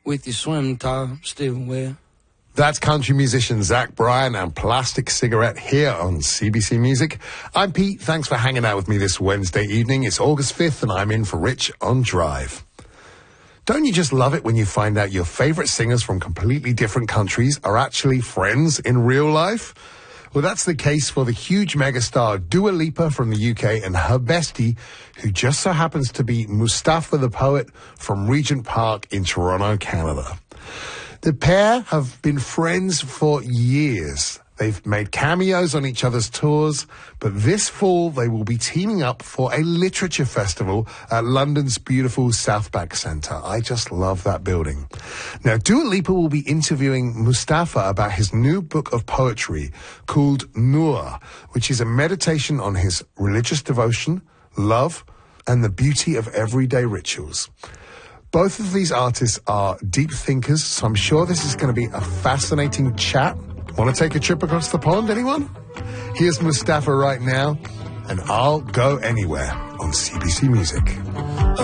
with your swim top still wet. That's country musician Zach Bryan and Plastic Cigarette here on CBC Music. I'm Pete. Thanks for hanging out with me this Wednesday evening. It's August 5th and I'm in for Rich on Drive. Don't you just love it when you find out your favorite singers from completely different countries are actually friends in real life? Well, that's the case for the huge megastar Dua Lipa from the UK and her bestie, who just so happens to be Mustafa the Poet from Regent Park in Toronto, Canada. The pair have been friends for years. They've made cameos on each other's tours, but this fall they will be teaming up for a literature festival at London's beautiful South Bank Centre. I just love that building. Now, Dua Lipa will be interviewing Mustafa about his new book of poetry called Noor, which is a meditation on his religious devotion, love, and the beauty of everyday rituals. Both of these artists are deep thinkers, so I'm sure this is going to be a fascinating chat. Want to take a trip across the pond, anyone? Here's Mustafa right now, and I'll Go Anywhere on CBC Music.